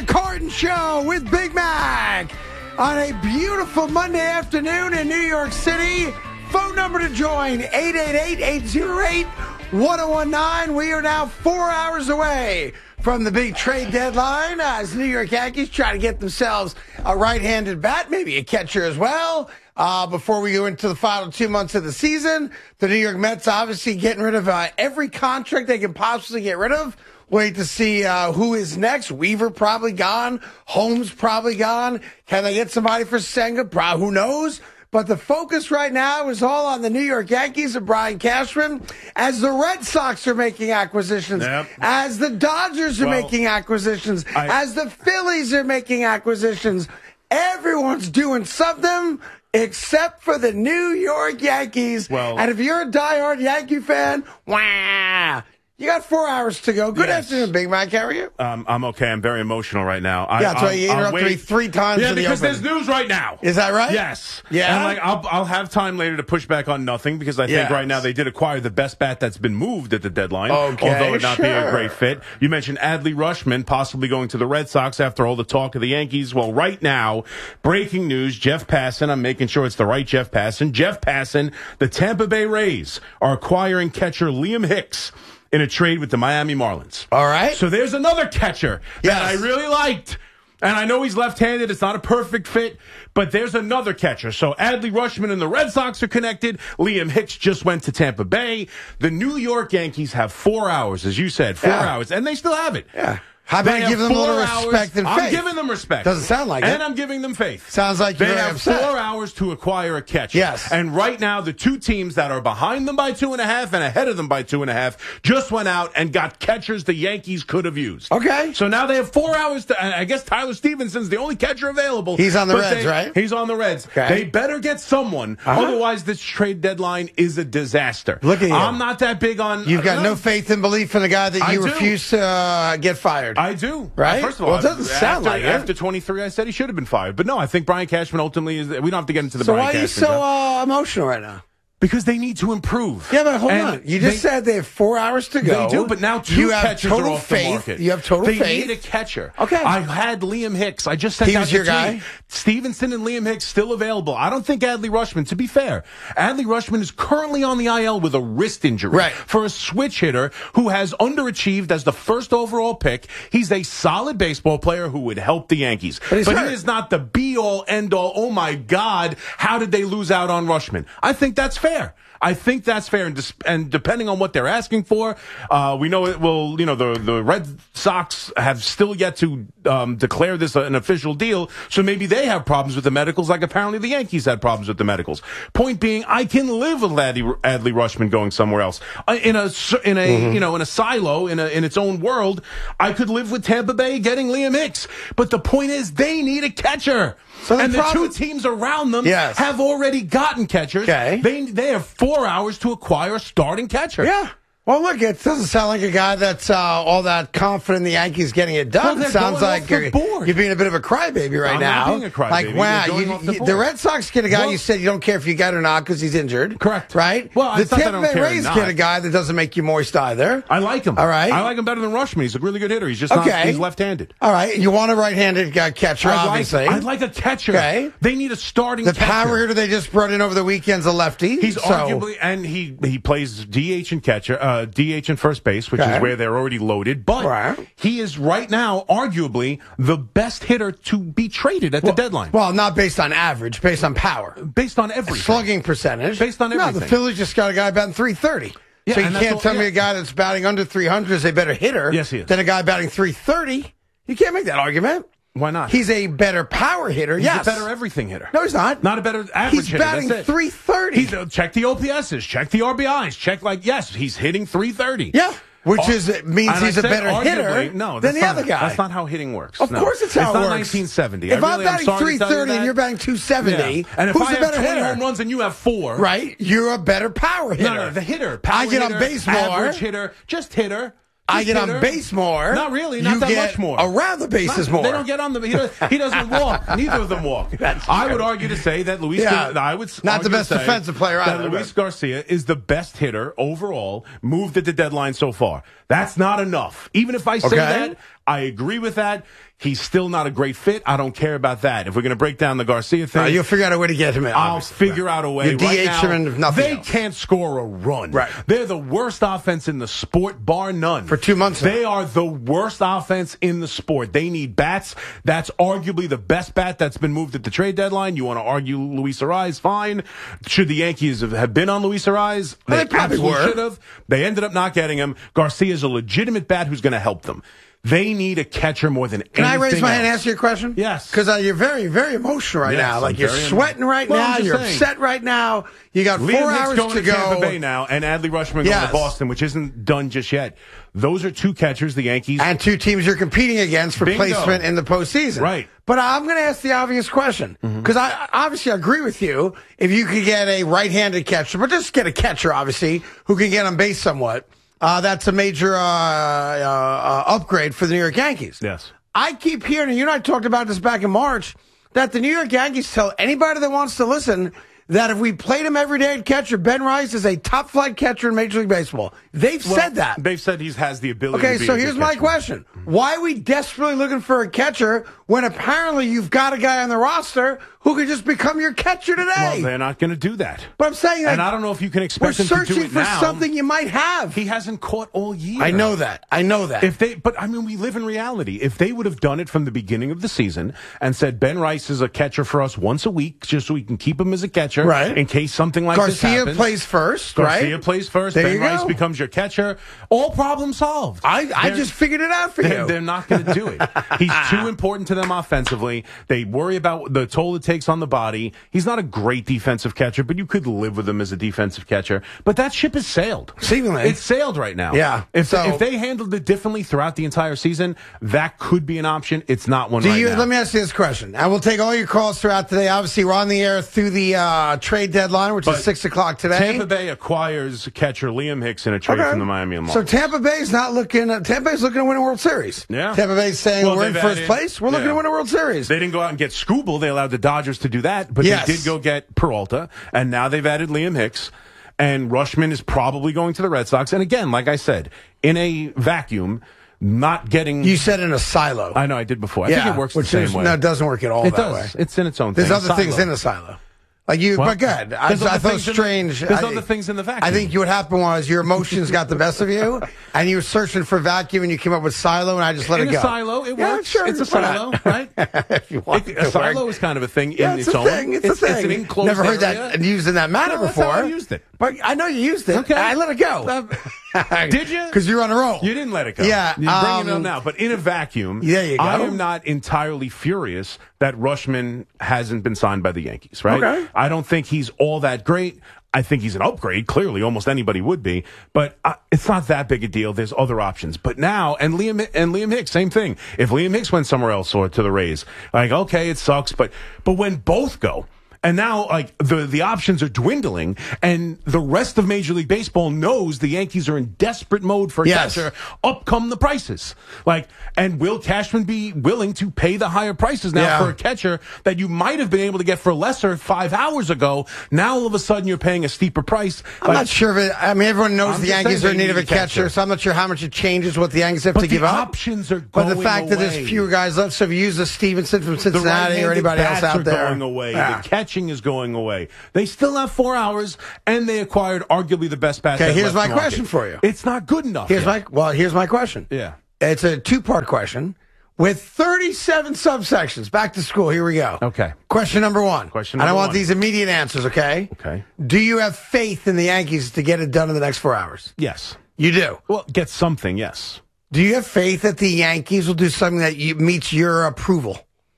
the Carton Show with Big Mac on a beautiful Monday afternoon in New York City. Phone number to join, 888-808-1019. We are now 4 hours away from the big trade deadline as New York Yankees try to get themselves a right-handed bat, maybe a catcher as well. Before we go into the final 2 months of the season, the New York Mets obviously getting rid of every contract they can possibly get rid of. Wait to see who is next. Weaver probably gone. Holmes probably gone. Can they get somebody for Senga? Who knows? But the focus right now is all on the New York Yankees and Brian Cashman as the Red Sox are making acquisitions, as the Dodgers are making acquisitions, as the Phillies are making acquisitions. Everyone's doing something except for the New York Yankees. And if you're a diehard Yankee fan, wah! You got 4 hours to go. Good afternoon, Big Mac. How are you? I'm okay. I'm very emotional right now. That's why you interrupted me 3 times. Yeah, because there's news right now. Is that right? Yes. Yeah. And I'll have time later to push back on nothing because I think right now they did acquire the best bat that's been moved at the deadline. Okay, although it not be a great fit. You mentioned Adley Rutschman possibly going to the Red Sox after all the talk of the Yankees. Well, right now, breaking news: Jeff Passan. I'm making sure it's the right Jeff Passan. Jeff Passan, the Tampa Bay Rays are acquiring catcher Liam Hicks in a trade with the Miami Marlins. All right. So there's another catcher that I really liked. And I know he's left-handed. It's not a perfect fit, but there's another catcher. So Adley Rutschman and the Red Sox are connected. Liam Hicks just went to Tampa Bay. The New York Yankees have 4 hours, as you said, 4 hours, and they still have it. Yeah. How about give them a little respect and faith? I'm giving them respect. Doesn't sound like it. And I'm giving them faith. Sounds like you're They very have upset. 4 hours to acquire a catcher. Yes. And right now, the two teams that are behind them by 2.5 and ahead of them by 2.5 just went out and got catchers the Yankees could have used. Okay. So now they have 4 hours to, I guess Tyler Stevenson's the only catcher available. He's on the Reds, right? He's on the Reds. Okay. They better get someone. Otherwise, this trade deadline is a disaster. Look at you. I'm not that big on... You've got no faith and belief in the guy that you do. refuse to get fired. I do. Right? First of all, it doesn't sound like it. After 23, I said he should have been fired. But no, I think Brian Cashman ultimately is... We don't have to get into the Brian Cashman. So why are you so emotional right now? Because they need to improve. Yeah, but hold on. You just said they have 4 hours to go. They do, but now two catchers are off the market. You have total faith. They need a catcher. Okay. I had Liam Hicks. I just sent out your guy? Stevenson and Liam Hicks still available. I don't think Adley Rutschman, to be fair, Adley Rutschman is currently on the IL with a wrist injury. Right. For a switch hitter who has underachieved as the first overall pick. He's a solid baseball player who would help the Yankees. But he is not the be-all, end-all, oh my God, how did they lose out on Rutschman? I think that's fair. I think that's fair, and depending on what they're asking for, we know it will. You know, the Red Sox have still yet to declare this an official deal, so maybe they have problems with the medicals, like apparently the Yankees had problems with the medicals. Point being, I can live with Adley Rutschman going somewhere else in a you know, in a silo in its own world. I could live with Tampa Bay getting Liam Hicks, but the point is they need a catcher. So the two teams around them have already gotten catchers. Okay. They have 4 hours to acquire a starting catcher. Yeah. Well, look, it doesn't sound like a guy that's all that confident in the Yankees getting it done. Well, it sounds like you're being a bit of a crybaby right now. I'm not being a crybaby. Like, wow, the Red Sox get a guy you said you don't care if you get or not because he's injured. Correct. Right? Well, the Tampa Bay Rays get a guy that doesn't make you moist either. I like him. All right. I like him better than Rutschman. He's a really good hitter. He's just not, he's left-handed. All right. You want a right-handed catcher, obviously. I'd like a catcher. Okay. They need a starting catcher. The power hitter they just brought in over the weekend's a lefty. He's arguably, and he plays DH and catcher, DH and first base, which is where they're already loaded. But he is right now arguably the best hitter to be traded at the deadline. Well, not based on average, based on power. Based on everything. Slugging percentage. Based on everything. No, the Phillies just got a guy batting .330. Yeah, so you can't tell me a guy that's batting under .300 is a better hitter than a guy batting .330. You can't make that argument. Why not? He's a better power hitter, He's a better everything hitter. No, he's not. Not a better average hitter. He's batting .330. Check the OPSs. Check the RBIs. Check, he's hitting .330. Yeah. Which means he's a better hitter than the other guy. That's not how hitting works. Of course it's how it works. It's not 1970. If I'm batting .330 and you're batting .270, and if who's I a better have 20 hitter? home runs and you have 4. Right, you're a better power hitter. No, the hitter. I get on base more. Average hitter. Just hitter. I get on base more. Not really. Not that much more. Around the bases more. They don't get on the. He doesn't walk. Neither of them walk. I would argue to say that Luis. I would not the best defensive player either. That Luis Garcia is the best hitter overall moved at the deadline so far. That's not enough. Even if I say that, I agree with that. He's still not a great fit. I don't care about that. If we're going to break down the Garcia thing, you'll figure out a way to get him in. I'll figure out a way. You DH him and nothing They else. can't score a run. Right. They're the worst offense in the sport, bar none. For 2 months now. They are the worst offense in the sport. They need bats. That's arguably the best bat that's been moved at the trade deadline. You want to argue Luis Arraez? Fine. Should the Yankees have been on Luis Arraez? They probably were. Should have. They ended up not getting him. Garcia is a legitimate bat who's going to help them. They need a catcher more than anything Can I raise my else. hand and ask you a question? Yes. Because you're very, very emotional right now. Like, you're sweating right now. You're upset right now. You got 4 hours going to go. Tampa Bay now, and Adley Rutschman going to Boston, which isn't done just yet. Those are 2 catchers, the Yankees. And 2 teams you're competing against for placement in the postseason. Right. But I'm going to ask the obvious question. Because I obviously agree with you. If you could get a right-handed catcher, but just get a catcher, obviously, who can get on base somewhat. That's a major upgrade for the New York Yankees. Yes. I keep hearing, and you and I talked about this back in March, that the New York Yankees tell anybody that wants to listen that if we played him every day at catcher, Ben Rice is a top-flight catcher in Major League Baseball. They've said that. They've said he has the ability to be Okay, so a good here's my catcher. question. Why are we desperately looking for a catcher when apparently you've got a guy on the roster who could just become your catcher today? Well, they're not going to do that. But I'm saying, like, and I don't know if you can we're expect him to do searching it for now. something you might have. He hasn't caught all year. I know that. But I mean, we live in reality. If they would have done it from the beginning of the season and said Ben Rice is a catcher for us once a week, just so we can keep him as a catcher, right? In case something like this happens. Garcia plays first, right? Garcia plays first. There Ben you Rice go. becomes your catcher. All problem solved. I just figured it out for you. They're not going to do it. He's too important to them offensively. They worry about the toll it takes on the body. He's not a great defensive catcher, but you could live with him as a defensive catcher. But that ship has sailed. Seemingly. It's sailed right now. Yeah. If they handled it differently throughout the entire season, that could be an option. It's not one right now. Let me ask you this question. I will take all your calls throughout today. Obviously, we're on the air through the trade deadline, which is 6 o'clock today. Tampa Bay acquires catcher Liam Hicks in a trade from the Miami Marlins. So Tampa Bay's not looking. Tampa Bay's looking to win a World Series. Yeah. Tampa Bay's saying we're in first place. We're looking to win a World Series. They didn't go out and get Skubal. They allowed the Dodgers to do that, but they did go get Peralta, and now they've added Liam Hicks, and Rutschman is probably going to the Red Sox. And again, like I said, in a vacuum, not getting. You said in a silo. I know I did before. I think it works the same way. No, it doesn't work at all that way. It's in its own There's thing. other things in a silo. Like you, but good. I thought it was strange. There's other things in the vacuum. I think what happened was your emotions got the best of you, and you were searching for vacuum, and you came up with silo, and I just let it go. In a silo, it works. Sure, it's a silo, right? If you want a silo is kind of a thing in it's its a own. Thing. It's a thing. It's an enclosed Never heard area. that used in that manner before. That's how I used it. But I know you used it. Okay. I let it go. Did you? Because you're on a roll. You didn't let it go. Yeah. You're bringing it up now. But in a vacuum, there you go. I am not entirely furious that Rutschman hasn't been signed by the Yankees, right? Okay. I don't think he's all that great. I think he's an upgrade. Clearly, almost anybody would be. But it's not that big a deal. There's other options. But now, and Liam Hicks, same thing. If Liam Hicks went somewhere else or to the Rays, like, okay, it sucks. But when both go, and now, like, the options are dwindling, and the rest of Major League Baseball knows the Yankees are in desperate mode for a catcher. Up come the prices. Like, and will Cashman be willing to pay the higher prices now for a catcher that you might have been able to get for lesser 5 hours ago? Now, all of a sudden, you're paying a steeper price. I'm not sure if it, I mean, everyone knows the Yankees are in need of a catcher, so I'm not sure how much it changes what the Yankees have to give up. But the options are going away. But the fact that there's fewer guys left, so if you use a Stevenson from Cincinnati or anybody else out there. Going away. The catching is going away. They still have 4 hours, and they acquired arguably the best bat. Okay, here's my question for you. It's not good enough. Here's my question. Yeah. It's a 2-part question with 37 subsections. Back to school. Here we go. Okay. Question number 1. Question and I number want 1. these immediate answers, okay? Okay. Do you have faith in the Yankees to get it done in the next 4 hours? Yes. You do? Well, get something, yes. Do you have faith that the Yankees will do something that meets your approval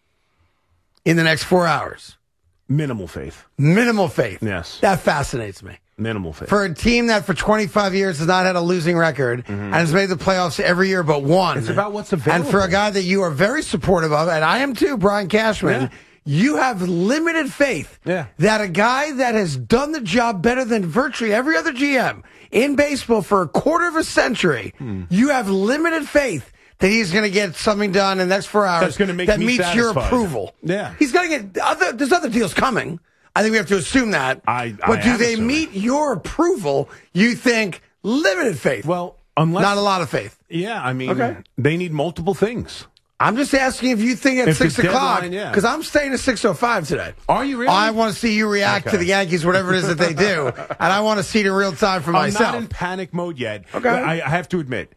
in the next 4 hours? Minimal faith. Minimal faith. Yes. That fascinates me. Minimal faith. For a team that for 25 years has not had a losing record and has made the playoffs every year but one. It's about what's available. And for a guy that you are very supportive of, and I am too, Brian Cashman, you have limited faith that a guy that has done the job better than virtually every other GM in baseball for a quarter of a century, you have limited faith that he's going to get something done in the next 4 hours that meets satisfied. your approval. Yeah. He's going to get there's other deals coming. I think we have to assume that. But do they meet your approval? You think limited faith? Well, Not a lot of faith. Yeah, I mean, they need multiple things. I'm just asking if you think at 6 o'clock, because I'm staying at 6:05 today. Are you really? I want to see you react to the Yankees, whatever it is that they do, and I want to see it in real time for myself. I'm not in panic mode yet. Okay. I have to admit,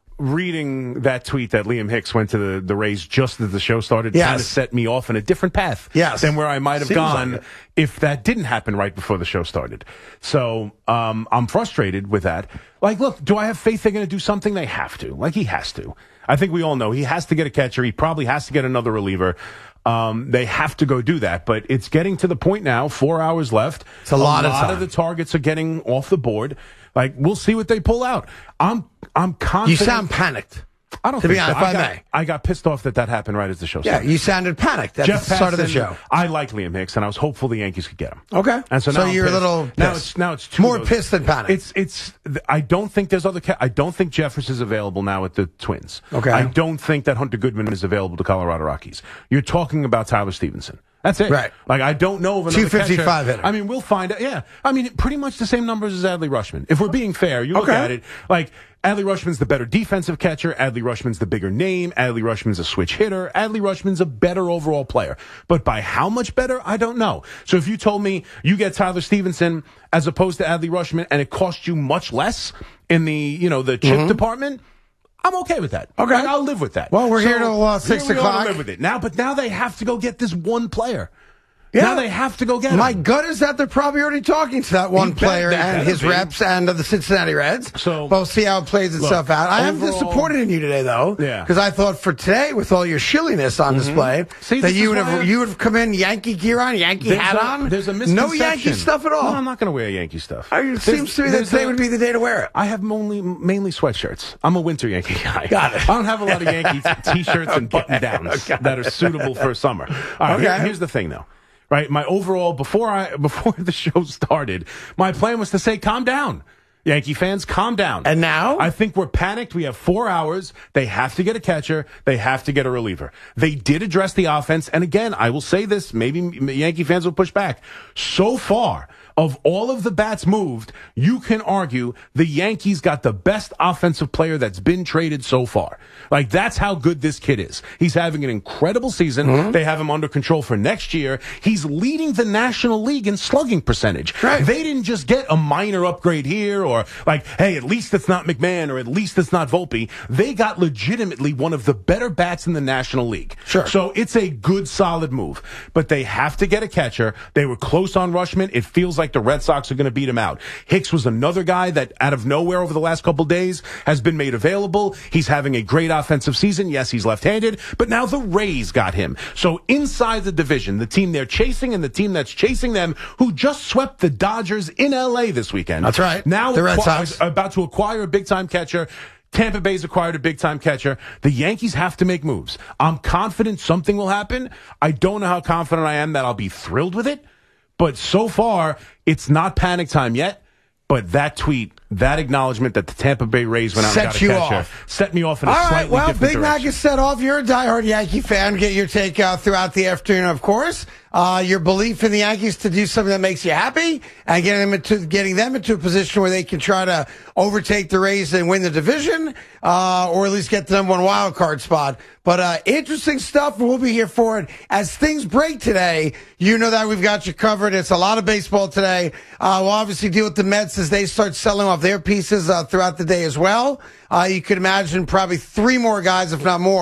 reading that tweet that Liam Hicks went to the Rays just as the show started kind of set me off in a different path than where I might have gone if that didn't happen right before the show started. So I'm frustrated with that. Like, look, do I have faith they're going to do something? They have to. Like, he has to. I think we all know he has to get a catcher. He probably has to get another reliever. They have to go do that, but it's getting to the point now, 4 hours left. It's a lot of the targets are getting off the board. Like, we'll see what they pull out. I'm confident. You sound panicked. I don't to think be honest, so. if I may. I got pissed off that happened right as the show started. Yeah, you sounded panicked at the start of the show. I like Liam Hicks, and I was hopeful the Yankees could get him. Okay. And so now you're a little pissed. Now it's two more pissed than panicked. I don't think there's I don't think Jeffers is available now at the Twins. Okay. I don't think that Hunter Goodman is available to Colorado Rockies. You're talking about Tyler Stevenson. That's it. Right. Like, I don't know of another 255 hitter. I mean, we'll find out. Yeah. I mean, pretty much the same numbers as Adley Rutschman. If we're being fair, you look at it, like, Adley Rutschman's the better defensive catcher. Adley Rutschman's the bigger name. Adley Rutschman's a switch hitter. Adley Rutschman's a better overall player. But by how much better, I don't know. So if you told me you get Tyler Stevenson as opposed to Adley Rutschman and it costs you much less in the, the chip department, I'm okay with that. Okay. Like, I'll live with that. Well, we're here till 6 o'clock. Live with it. But now they have to go get this one player. Yeah. Now they have to go get him. My gut is that they're probably already talking to that one player and his reps and the Cincinnati Reds. So we'll see how it plays itself out. I am disappointed in you today, though, because I thought for today, with all your shilliness on display, that you would have come in Yankee gear on, Yankee hat on. There's a misconception. No Yankee stuff at all. No, I'm not going to wear Yankee stuff. It seems to me that today would be the day to wear it. I have mainly sweatshirts. I'm a winter Yankee guy. Got it. I don't have a lot of Yankee T-shirts and button-downs that are suitable for summer. All right, here's the thing, though. Right, my overall before the show started, my plan was to say, calm down, Yankee fans, calm down. And now I think we're panicked. We have 4 hours. They have to get a catcher. They have to get a reliever. They did address the offense, and again, I will say this: maybe Yankee fans will push back. So far, of all of the bats moved, you can argue the Yankees got the best offensive player that's been traded so far. Like, that's how good this kid is. He's having an incredible season. They have him under control for next year. He's leading the National League in slugging percentage. Right. They didn't just get a minor upgrade here or like, hey, at least it's not McMahon or at least it's not Volpe. They got legitimately one of the better bats in the National League. Sure. So it's a good, solid move. But they have to get a catcher. They were close on Rutschman. It feels like the Red Sox are going to beat him out. Hicks was another guy that out of nowhere over the last couple days has been made available. He's having a great offensive season. Yes, he's left-handed, but now the Rays got him. So inside the division, the team they're chasing and the team that's chasing them, who just swept the Dodgers in L.A. this weekend. That's right. Now the Red Sox about to acquire a big-time catcher. Tampa Bay's acquired a big-time catcher. The Yankees have to make moves. I'm confident something will happen. I don't know how confident I am that I'll be thrilled with it. But so far, it's not panic time yet. But that tweet, that acknowledgement that the Tampa Bay Rays went out and got a catcher, set me off in a slightly different direction. Big Mac is set off. You're a diehard Yankee fan. Get your take throughout the afternoon, of course. Your belief in the Yankees to do something that makes you happy and getting them into a position where they can try to overtake the Rays and win the division, or at least get the #1 wild card spot. But interesting stuff. We'll be here for it as things break today. You know that we've got you covered. It's a lot of baseball today. We'll obviously deal with the Mets as they start selling off their pieces throughout the day as well. You could imagine probably 3 more guys, if not more,